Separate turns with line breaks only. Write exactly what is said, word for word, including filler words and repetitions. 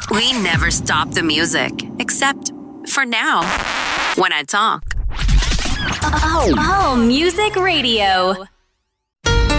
We never stop the music, except for now, when I talk.
Oh, oh, Music Radio.